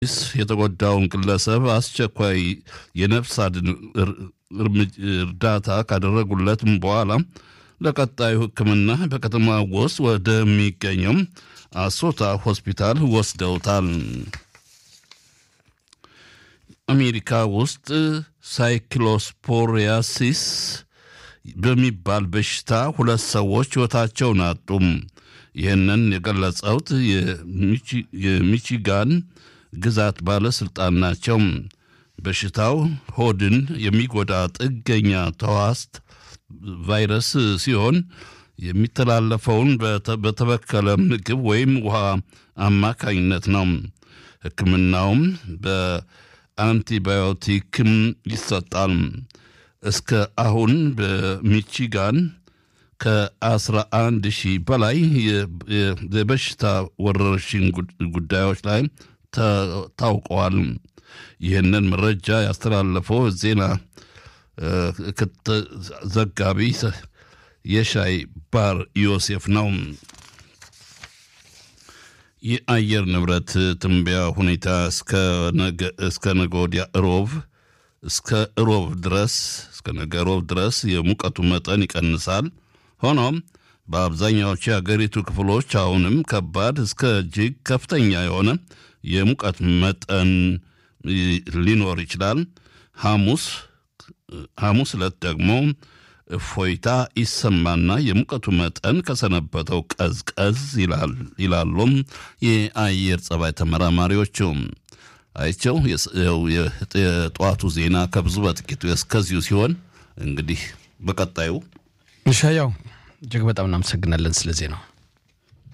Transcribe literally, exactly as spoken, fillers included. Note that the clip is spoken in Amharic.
የተጎዳውን ግለሰብ አስቸኳይ የነፍስ አድን እርዳታ ካደረጉለትም በኋላ ለቀጣዩ ሕክምና በከተማ ውስጥ ወደሚገኘው አሶታ ሆስፒታል ወስደውታል። አሜሪካ ውስጥ ሳይክሎስፖሪያሲስ በሚባል በሽታ ሁለት ሰዎች ሕይወታቸውን አጡ። ይህንን የገለጸውት የሚቺጋን ግዛት ባለስልጣን ናቸው። በሽታው ሆድን የሚጎዳ ጥገኛ ተዋስት ቫይረስ ሲሆን የሚተላለፈውን በተበከለ ምግብ ወይም ውሃ አማካኝነት ነው። ሕክምናውም በአንቲባዮቲክም ይሰጣል። እስከ አሁን በሚቺጋን ከአስራ አንድ ሺህ በላይ የበሽታ ወረርሽኝ ጉዳዮች ላይ ታውቀዋል። ይህንን መረጃ ያስተላለፈው ዜና ዘጋቢ የሻይ ባር ዮሴፍ ነው። የአየር ንብረት ትንበያ ሁኔታ እስከ ነገ እስከ ነገ ወዲያ ሮብ እስከ ሮብ ድረስ እስከ ነገ ሮብ ድረስ የሙቀቱ መጠን ይቀንሳል። ሆኖም በአብዛኛዎቹ የአገሪቱ ክፍሎች አሁንም ከባድ እስከ እጅግ ከፍተኛ የሆነ የሙቀት መጠን ሊኖር ይችላል። ሐሙስ ሐሙስ ዕለት ደግሞ እፎይታ ይሰማና የሙቀቱ መጠን ከሰነበተው ቀዝቀዝ ይላል ይላሉ የአየር ጸባይ ተመራማሪዎቹ። አይቸው የጧቱ ዜና ከብዙ በጥቂቱ እስከዚሁ ሲሆን እንግዲህ በቀጣዩ ኢንሻአላህ እጅግ በጣም እናመሰግናለን ስለ ዜናው።